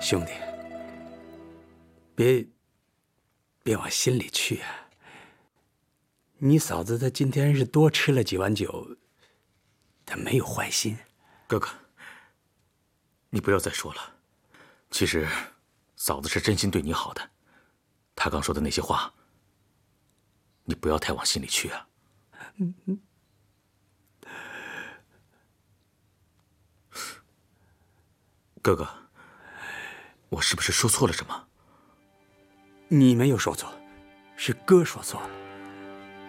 兄弟，别往心里去啊。你嫂子她今天是多吃了几碗酒，她没有坏心。 哥哥，你不要再说了。其实，嫂子是真心对你好的。她刚说的那些话，你不要太往心里去啊。哥哥，我是不是说错了什么？ 你没有说错，是哥说错了。